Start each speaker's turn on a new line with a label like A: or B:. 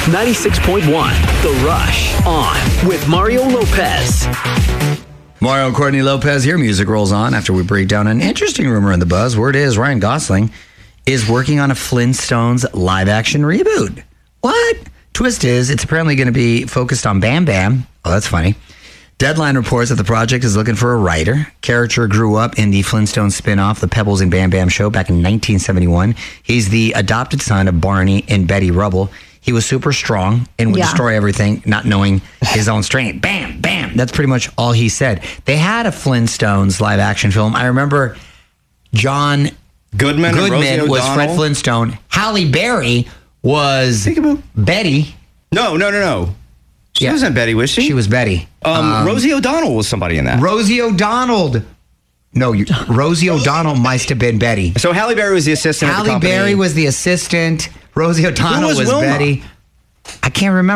A: 96.1 The Rush on with Mario Lopez.
B: Mario and Courtney Lopez here. Music rolls on after we break down an interesting rumor in the buzz. Word is Ryan Gosling is working on a Flintstones live-action reboot. What? Twist is it's apparently going to be focused on Bam Bam. Oh, that's funny. Deadline reports that the project is looking for a writer. Character grew up in the Flintstones spin-off, The Pebbles and Bam Bam Show, back in 1971. He's the adopted son of Barney and Betty Rubble. He was super strong and would destroy everything, not knowing his own strength. Bam, bam. That's pretty much all he said. They had a Flintstones live-action film. I remember John Goodman was Fred Flintstone. Halle Berry was Betty.
C: No. She wasn't Betty, was she?
B: She was Betty.
C: Rosie O'Donnell was somebody in that.
B: Rosie O'Donnell. No, Rosie O'Donnell must have been Betty.
C: So Halle Berry was the assistant.
B: Halle Berry was the assistant. Rosie O'Donnell was
C: Wilma?
B: Betty. I can't remember.